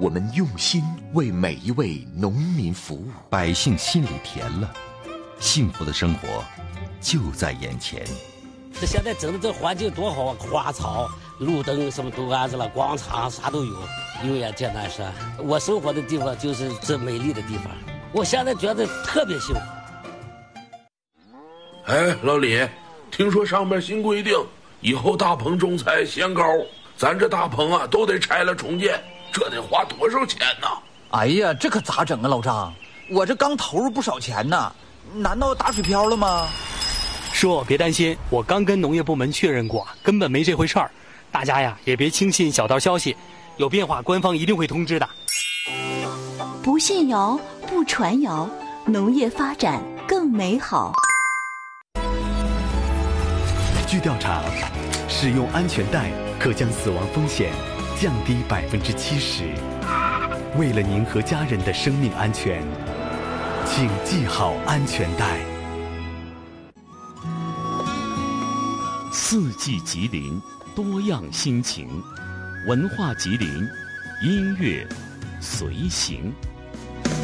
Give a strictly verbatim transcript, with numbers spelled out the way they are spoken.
我们用心为每一位农民服务， 百姓心里甜了，幸福的生活就在眼前。 这现在整的这环境多好啊，花草、路灯什么都安置了，广场啥都有。永远见南山，我生活的地方就是这美丽的地方。我现在觉得特别幸福。 哎，老李，听说上面新规定，以后大棚种菜限高，咱这大棚啊都得拆了重建，这得花多少钱呢？ 哎呀，这可咋整啊，老张？我这刚投入不少钱呢，难道打水漂了吗？ 叔，别担心，我刚跟农业部门确认过，根本没这回事儿。大家呀，也别轻信小道消息，有变化官方一定会通知的。 不信谣，不传谣，农业发展更美好。 据调查，使用安全带可将死亡风险降低百分之七十。为了您和家人的生命安全，请系好安全带。 四季吉林，多样心情，文化吉林，音乐随行。